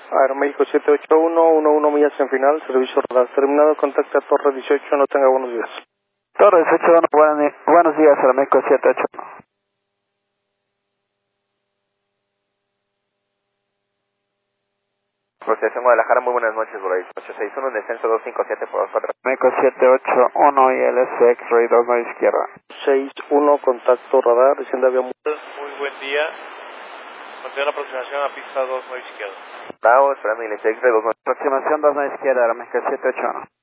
Aeroméxico 781, 11 millas en final, servicio radar terminado, contacta Torre 18, no tenga buenos días. Torre 18, buenos días, Aeroméxico 781. Procesión Guadalajara, muy buenas noches, Bray. 861, descenso 257 por 24. Aeroméxico 781, ILS X-Ray 29 izquierda. 61, contacto radar, desciende avión. Muy buen día. Mantenga la aproximación a pista 29 izquierda. Bravo, esperando ILS X-Ray 29. Aproximación 29 izquierda, Aeroméxico 781.